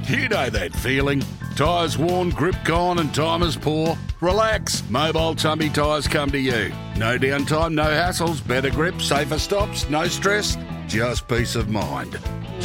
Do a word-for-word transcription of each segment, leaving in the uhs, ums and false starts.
You know that feeling. Tyres worn, grip gone and time is poor? Relax. Mobile Tumby Tyres come to you. No downtime, no hassles, better grip, safer stops, no stress, just peace of mind.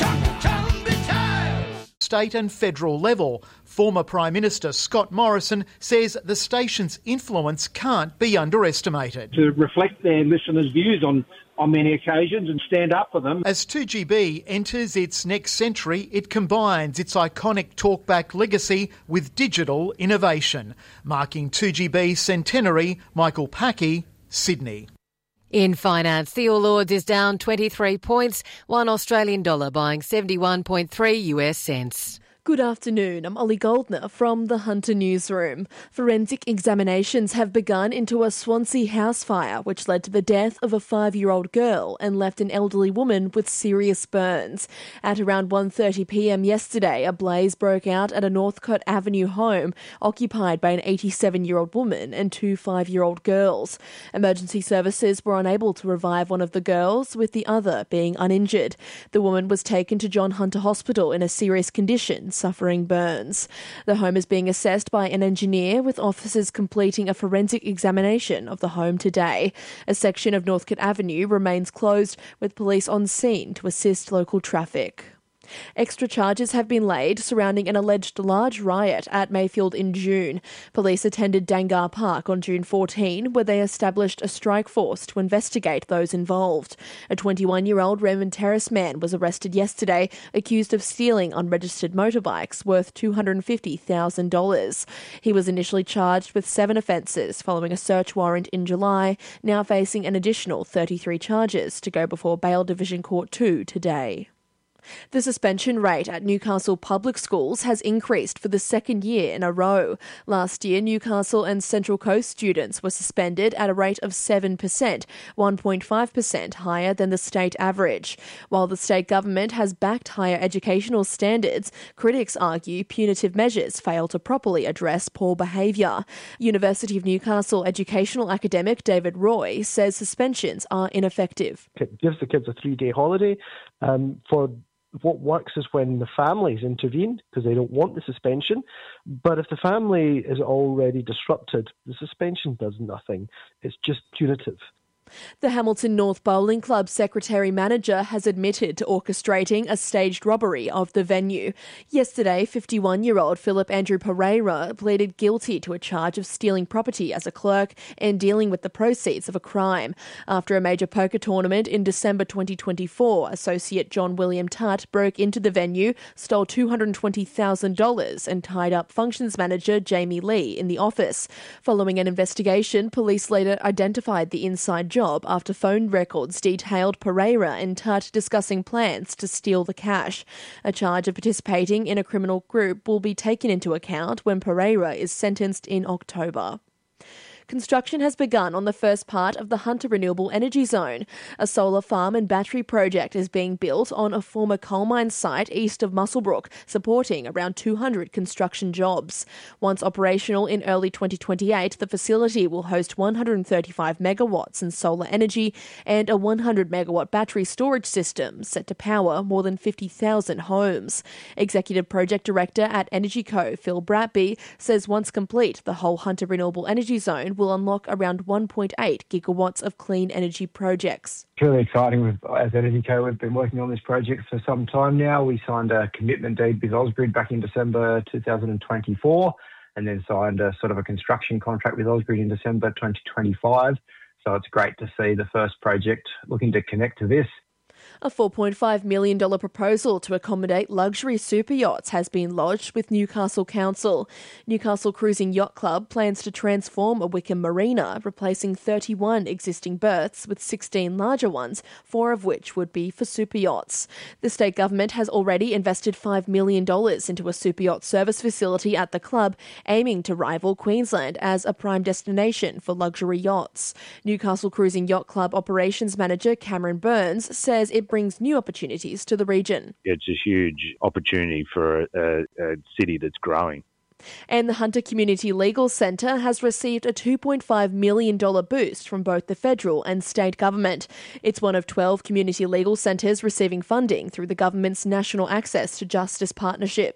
State and federal level. Former Prime Minister Scott Morrison says the station's influence can't be underestimated. To reflect their listeners' views on, on many occasions and stand up for them. As two G B enters its next century, it combines its iconic talkback legacy with digital innovation. Marking two G B's centenary, Michael Packey, Sydney. In finance, the All Ords is down twenty-three points, one Australian dollar buying seventy-one point three U S cents. Good afternoon, I'm Ollie Goldner from the Hunter Newsroom. Forensic examinations have begun into a Swansea house fire which led to the death of a five-year-old girl and left an elderly woman with serious burns. At around one thirty p m yesterday, a blaze broke out at a Northcote Avenue home occupied by an eighty-seven-year-old woman and two five-year-old girls. Emergency services were unable to revive one of the girls, with the other being uninjured. The woman was taken to John Hunter Hospital in a serious condition, suffering burns. The home is being assessed by an engineer, with officers completing a forensic examination of the home today. A section of Northcote Avenue remains closed, with police on scene to assist local traffic. Extra charges have been laid surrounding an alleged large riot at Mayfield in June. Police attended Dangar Park on June fourteenth, where they established a strike force to investigate those involved. A twenty-one-year-old Raymond Terrace man was arrested yesterday, accused of stealing unregistered motorbikes worth two hundred fifty thousand dollars. He was initially charged with seven offences following a search warrant in July, now facing an additional thirty-three charges to go before Bail Division Court two today. The suspension rate at Newcastle public schools has increased for the second year in a row. Last year, Newcastle and Central Coast students were suspended at a rate of seven percent, one point five percent higher than the state average. While the state government has backed higher educational standards, critics argue punitive measures fail to properly address poor behaviour. University of Newcastle educational academic David Roy says suspensions are ineffective. It gives the kids a three-day holiday. Um, for What works is when the families intervene because they don't want the suspension. But if the family is already disrupted, the suspension does nothing. It's just punitive. The Hamilton North Bowling Club secretary-manager has admitted to orchestrating a staged robbery of the venue. Yesterday, fifty-one-year-old Philip Andrew Pereira pleaded guilty to a charge of stealing property as a clerk and dealing with the proceeds of a crime. After a major poker tournament in December twenty twenty-four, associate John William Tutt broke into the venue, stole two hundred twenty thousand dollars and tied up functions manager Jamie Lee in the office. Following an investigation, police later identified the inside job job after phone records detailed Pereira and Tutt discussing plans to steal the cash. A charge of participating in a criminal group will be taken into account when Pereira is sentenced in October. Construction has begun on the first part of the Hunter Renewable Energy Zone. A solar farm and battery project is being built on a former coal mine site east of Muswellbrook, supporting around two hundred construction jobs. Once operational in early twenty twenty-eight, the facility will host one hundred thirty-five megawatts in solar energy and a one hundred megawatt battery storage system set to power more than fifty thousand homes. Executive Project Director at EnergyCo, Phil Bratby, says once complete, the whole Hunter Renewable Energy Zone will unlock around one point eight gigawatts of clean energy projects. It's really exciting. We've, as EnergyCo, we've been working on this project for some time now. We signed a commitment deed with Ausgrid back in December two thousand twenty-four and then signed a sort of a construction contract with Ausgrid in December twenty twenty-five. So it's great to see the first project looking to connect to this. A four point five million dollars proposal to accommodate luxury super yachts has been lodged with Newcastle Council. Newcastle Cruising Yacht Club plans to transform a Wickham marina, replacing thirty-one existing berths with sixteen larger ones, four of which would be for super yachts. The state government has already invested five million dollars into a super yacht service facility at the club, aiming to rival Queensland as a prime destination for luxury yachts. Newcastle Cruising Yacht Club Operations Manager Cameron Burns says it brings new opportunities to the region. It's a huge opportunity for a, a, a city that's growing. And the Hunter Community Legal Centre has received a two point five million dollars boost from both the federal and state government. It's one of twelve community legal centres receiving funding through the government's National Access to Justice Partnership.